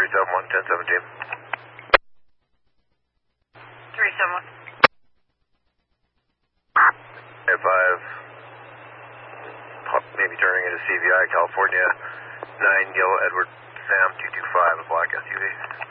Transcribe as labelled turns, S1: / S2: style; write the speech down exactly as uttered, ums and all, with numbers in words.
S1: three seven one, ten seventeen.
S2: three seven one.
S1: If I've maybe turning into C V I, California, nine Yellow Edward Sam two two five, a black S U V.